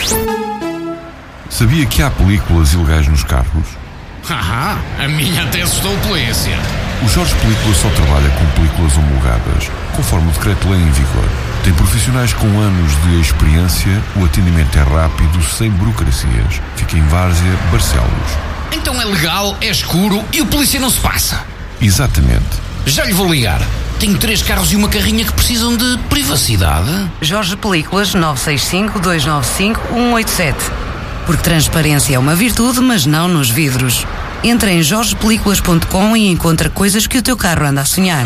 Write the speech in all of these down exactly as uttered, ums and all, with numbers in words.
Sabia que há películas ilegais nos carros? Haha, a minha até assustou a polícia. O Jorge Películas só trabalha com películas homologadas, conforme o decreto-lei em vigor. Tem profissionais com anos de experiência, o atendimento é rápido, sem burocracias. Fica em Várzea, Barcelos. Então é legal, é escuro e o polícia não se passa. Exatamente. Já lhe vou ligar. Tenho três carros e uma carrinha que precisam de privacidade. Jorge Películas nove seis cinco, dois nove cinco, um oito sete. Porque transparência é uma virtude, mas não nos vidros. Entra em jorge películas ponto com e encontra coisas que o teu carro anda a sonhar.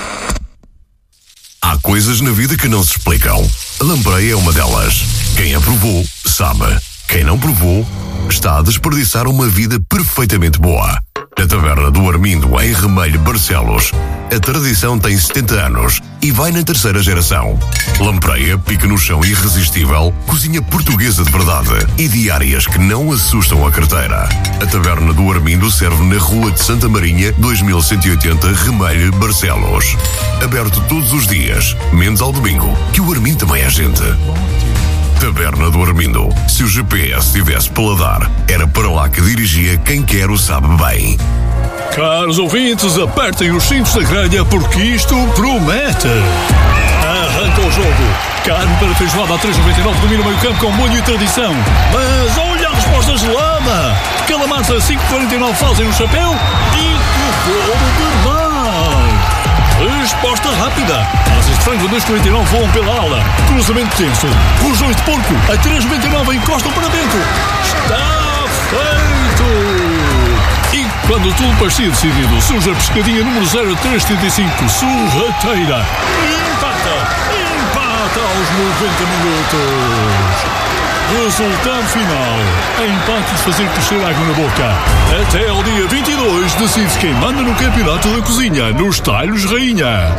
Há coisas na vida que não se explicam. A lampreia é uma delas. Quem a provou, sabe. Quem não provou, está a desperdiçar uma vida perfeitamente boa. Na Taberna do Armindo, em Remelho, Barcelos, a tradição tem setenta anos e vai na terceira geração. Lampreia, pica no chão irresistível, cozinha portuguesa de verdade e diárias que não assustam a carteira. A Taberna do Armindo serve na Rua de Santa Marinha, dois mil cento e oitenta, Remelho, Barcelos. Aberto todos os dias, menos ao domingo, que o Armindo também é gente. Taberna do Armindo. Se o G P S tivesse paladar, era para lá que dirigia quem quer o sabe bem. Caros ouvintes, apertem os cintos da grelha porque isto promete. Arranca o jogo. Carne para feijoada a três reais e noventa e nove domina o meio campo com molho e tradição. Mas olha a resposta gelada. Calamarsa cinco reais e quarenta e nove fazem no chapéu e que bolo de mar. Resposta rápida. Asas de frango a dois reais e quarenta e nove voam pela ala. Cruzamento tenso. Rojões de porco a três reais e noventa e nove encostam para dentro. Está feito. E quando tudo parecia decidido, surge a pescadinha número zero três setenta e cinco. Sorrateira. Empata. Empata aos noventa minutos. Resultado final. Empate de fazer crescer água na boca. Até ao dia vinte e dois decide-se quem manda no campeonato da cozinha, nos talhos rainha.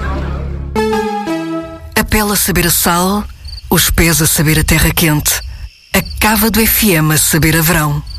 A pele a saber a sal, os pés a saber a terra quente, a cava do F M a saber a verão.